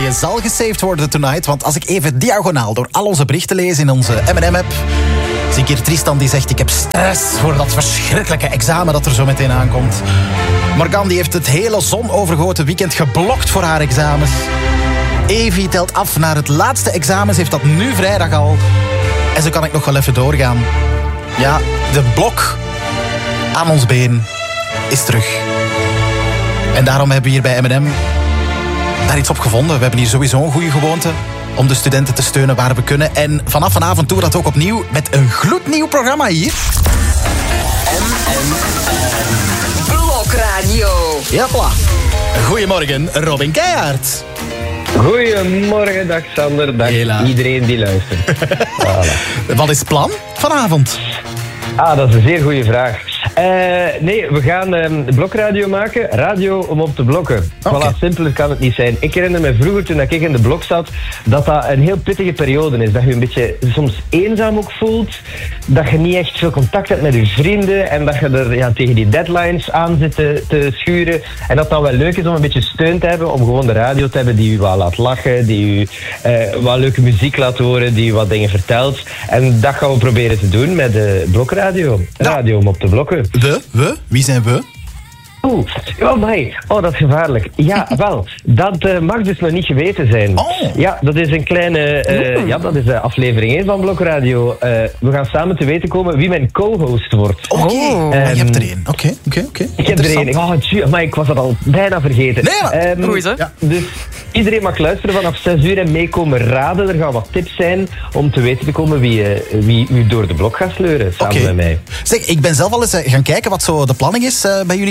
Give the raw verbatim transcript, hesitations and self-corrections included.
je zal gesaved worden tonight. Want als ik even diagonaal door al onze berichten lees in onze M en M-app... zie ik hier Tristan die zegt... ik heb stress voor dat verschrikkelijke examen dat er zo meteen aankomt. Morgan die heeft het hele zonovergoten weekend geblokt voor haar examens. Evie telt af naar het laatste examen. Ze heeft dat nu vrijdag al. En zo kan ik nog wel even doorgaan. Ja, de blok aan ons been is terug. En daarom hebben we hier bij M en M daar iets op gevonden. We hebben hier sowieso een goede gewoonte om de studenten te steunen waar we kunnen. En vanaf vanavond doen we dat ook opnieuw met een gloednieuw programma hier. M en M Blokradio. Jopla. Goedemorgen, Robin Keijaard. Goedemorgen, dag Sander, dag Hela. Iedereen die luistert. Voilà. Wat is het plan vanavond? Ah, dat is een zeer goede vraag. Uh, nee, we gaan um, blokradio maken. Radio om op te blokken. Okay. Voilà, simpeler kan het niet zijn. Ik herinner me vroeger, toen ik in de blok zat, dat dat een heel pittige periode is. Dat je een beetje soms eenzaam ook voelt. Dat je niet echt veel contact hebt met je vrienden. En dat je er ja, tegen die deadlines aan zit te, te schuren. En dat het dan wel leuk is om een beetje steun te hebben. Om gewoon de radio te hebben die u wat laat lachen. Die u uh, wat leuke muziek laat horen. Die u wat dingen vertelt. En dat gaan we proberen te doen met de blokradio. Radio ja. om op te blokken. We? We? Wie zijn we? Oeh, oh my. Oh, dat is gevaarlijk. Ja, wel. Dat uh, mag dus nog niet geweten zijn. Oh. Ja, dat is een kleine... Uh, ja, dat is uh, aflevering één van Blokradio. Uh, we gaan samen te weten komen wie mijn co-host wordt. Oké, okay. oh. um, je hebt er één. Oké, oké, oké. Ik heb er één. Oh, tjie, maar ik was dat al bijna vergeten. Nee, maar... Um, Hoe is het? Ja. Dus iedereen mag luisteren vanaf zes uur en meekomen raden. Er gaan wat tips zijn om te weten te komen wie, uh, wie u door de blok gaat sleuren. Samen okay. met mij. Zeg, ik ben zelf al eens uh, gaan kijken wat zo de planning is uh, bij jullie